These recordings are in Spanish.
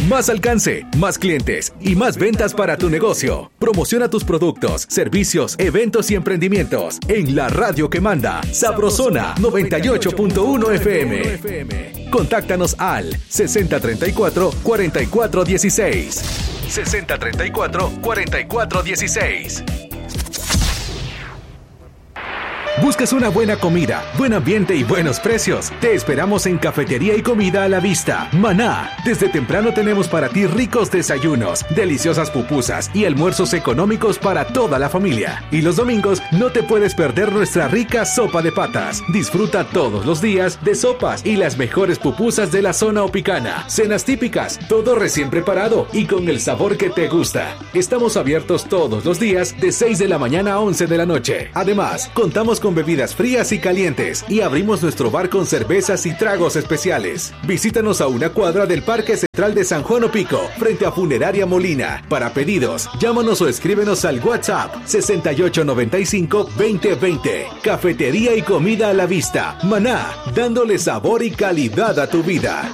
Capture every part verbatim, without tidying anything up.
Más alcance, más clientes y más ventas para tu negocio. Promociona tus productos, servicios, eventos y emprendimientos en la radio que manda, Sabrosona noventa y ocho punto uno F M. Contáctanos al sesenta treinta y cuatro, cuarenta y cuatro dieciséis. sesenta treinta y cuatro, cuarenta y cuatro dieciséis. ¿Buscas una buena comida, buen ambiente y buenos precios? Te esperamos en Cafetería y Comida a la Vista, Maná. Desde temprano tenemos para ti ricos desayunos, deliciosas pupusas y almuerzos económicos para toda la familia. Y los domingos no te puedes perder nuestra rica sopa de patas. Disfruta todos los días de sopas y las mejores pupusas de la zona opicana. Cenas típicas, todo recién preparado y con el sabor que te gusta. Estamos abiertos todos los días de seis de la mañana a once de la noche. Además, contamos con con bebidas frías y calientes y abrimos nuestro bar con cervezas y tragos especiales. Visítanos a una cuadra del Parque Central de San Juan Opico, frente a Funeraria Molina. Para pedidos, llámanos o escríbenos al WhatsApp sesenta y ocho noventa y cinco, veinte veinte. Cafetería y Comida a la Vista, Maná, dándole sabor y calidad a tu vida.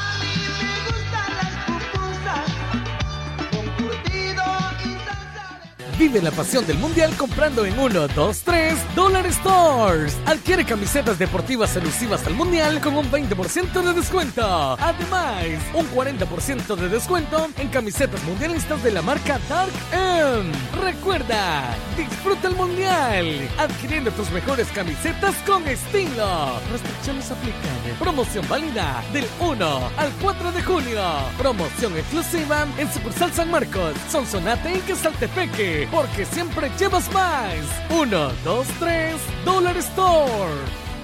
Vive la pasión del mundial comprando en uno, dos, tres Dollar Stores. Adquiere camisetas deportivas elusivas al mundial con un veinte por ciento de descuento. Además, un cuarenta por ciento de descuento en camisetas mundialistas de la marca Dark M. Recuerda, disfruta el mundial adquiriendo tus mejores camisetas con estilo. Restricciones aplican. Promoción válida del uno al cuatro de junio. Promoción exclusiva en sucursal San Marcos, Sonsonate y Quesaltepeque. Porque siempre llevas más. Uno, dos, tres Dollar Store.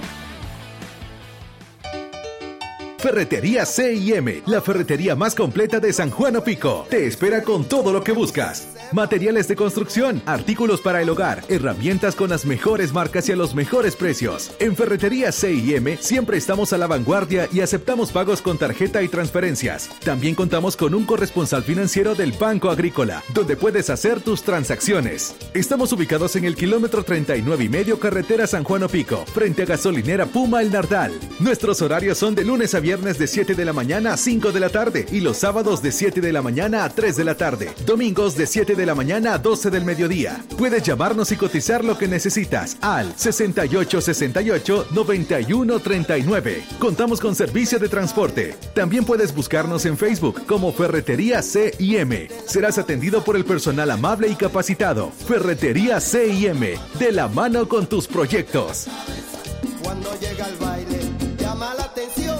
Ferretería C y M, la ferretería más completa de San Juan Opico. Te espera con todo lo que buscas. Materiales de construcción, artículos para el hogar, herramientas con las mejores marcas y a los mejores precios. En Ferretería C y M siempre estamos a la vanguardia y aceptamos pagos con tarjeta y transferencias. También contamos con un corresponsal financiero del Banco Agrícola, donde puedes hacer tus transacciones. Estamos ubicados en el kilómetro treinta y nueve y medio carretera San Juan Opico, frente a gasolinera Puma El Nardal. Nuestros horarios son de lunes a viernes de siete de la mañana a cinco de la tarde y los sábados de siete de la mañana a tres de la tarde. Domingos de siete de la mañana a doce del mediodía. Puedes llamarnos y cotizar lo que necesitas al sesenta y ocho sesenta y ocho, noventa y uno treinta y nueve. Contamos con servicio de transporte. También puedes buscarnos en Facebook como Ferretería C y M. Serás atendido por el personal amable y capacitado. Ferretería C y M, de la mano con tus proyectos. Cuando llega el baile, llama la atención.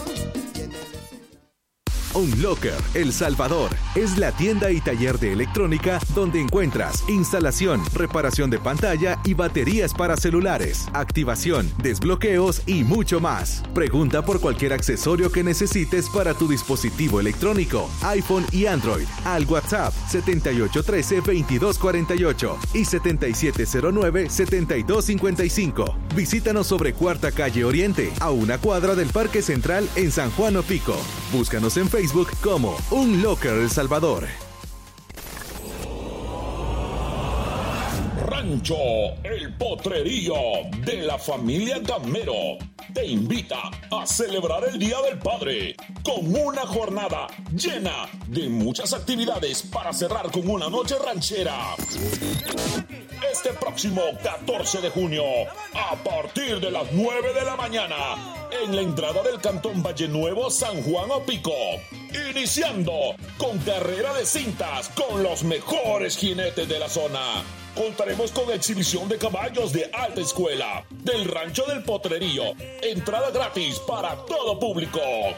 Unlocker El Salvador es la tienda y taller de electrónica donde encuentras instalación, reparación de pantalla y baterías para celulares, activación, desbloqueos y mucho más. Pregunta por cualquier accesorio que necesites para tu dispositivo electrónico, iPhone y Android, al WhatsApp setenta y ocho trece, veintidós cuarenta y ocho y setenta y siete cero nueve, setenta y dos cincuenta y cinco. Visítanos sobre Cuarta Calle Oriente, a una cuadra del Parque Central en San Juan Opico. Búscanos en Facebook Facebook como Unlocker El Salvador. Rancho El Potrerío de la familia Gamero te invita a celebrar el Día del Padre con una jornada llena de muchas actividades para cerrar con una noche ranchera. Este próximo catorce de junio, a partir de las nueve de la mañana, en la entrada del Cantón Valle Nuevo, San Juan Opico. Iniciando con carrera de cintas con los mejores jinetes de la zona. Contaremos con exhibición de caballos de alta escuela del Rancho del Potrerío. Entrada gratis para todo público.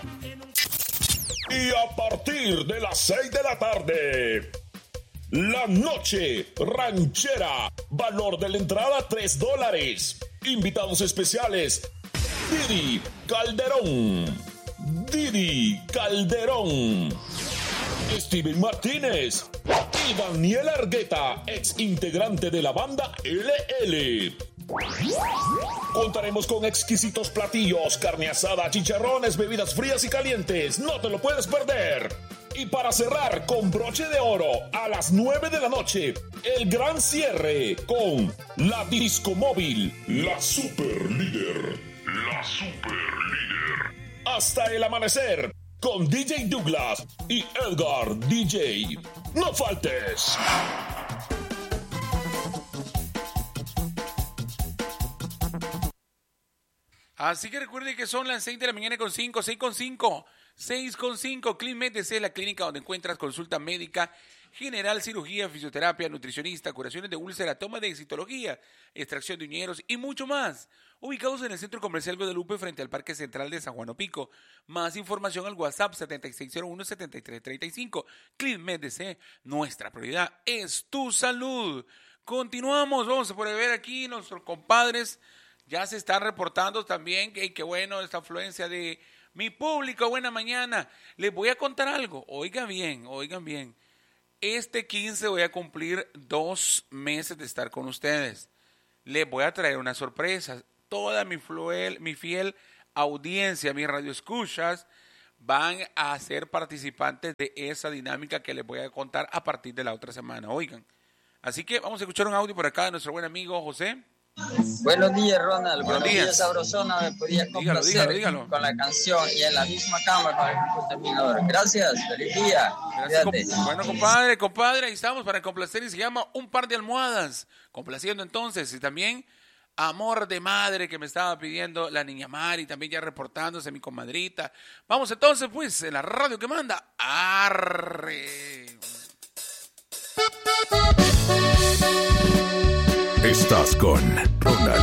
Y a partir de las seis de la tarde, la noche ranchera. Valor de la entrada tres dólares. Invitados especiales: Didi Calderón. Didi Calderón. Steven Martínez y Daniel Argueta, ex integrante de la banda L L. Contaremos con exquisitos platillos, carne asada, chicharrones, bebidas frías y calientes. No te lo puedes perder. Y para cerrar con broche de oro, a las nueve de la noche, el gran cierre con la Disco Móvil, la super líder. La super líder. Hasta el amanecer, con D J Douglas y Edgar D J. ¡No faltes! Así que recuerde que son las seis de la mañana con cinco, seis con cinco, seis con cinco. ClinMed es la clínica donde encuentras consulta médica general, cirugía, fisioterapia, nutricionista, curaciones de úlcera, toma de citología, extracción de uñeros y mucho más. Ubicados en el Centro Comercial Guadalupe frente al Parque Central de San Juan Opico. Más información al WhatsApp siete seis cero uno, siete tres tres cinco. ClinMed D C, nuestra prioridad es tu salud. Continuamos, vamos a poder ver aquí nuestros compadres. Ya se están reportando también que qué bueno esta afluencia de mi público. Buena mañana. Les voy a contar algo. Oigan bien, oigan bien. Este quince voy a cumplir dos meses de estar con ustedes. Les voy a traer una sorpresa. Toda mi, fluel, mi fiel audiencia, mis radioescuchas, van a ser participantes de esa dinámica que les voy a contar a partir de la otra semana. Oigan. Así que vamos a escuchar un audio por acá de nuestro buen amigo José. Buenos días, Ronald. Buenos, Buenos días, días Sabrosona. Me podías complacer dígalo, dígalo, dígalo. con la canción y en la misma cámara con el grupo terminador. Gracias, feliz día. Gracias, comp- bueno, compadre, compadre, ahí estamos para complacer y se llama Un Par de Almohadas. Complaciendo entonces y también Amor de Madre que me estaba pidiendo la niña Mari, también ya reportándose mi comadrita. Vamos entonces pues en la radio que manda. Arre. Estás con Ronald